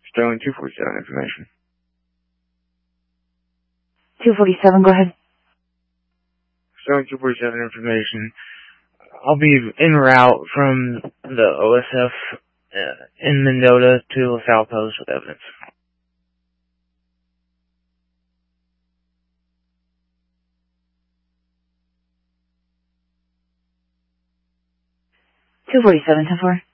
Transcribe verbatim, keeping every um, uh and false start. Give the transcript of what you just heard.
Sterling two forty-seven information. two forty-seven, go ahead. Sterling two forty-seven information. I'll be en route from the O S F uh, in Mendota to LaSalle Post with evidence. two forty-seven, ten four.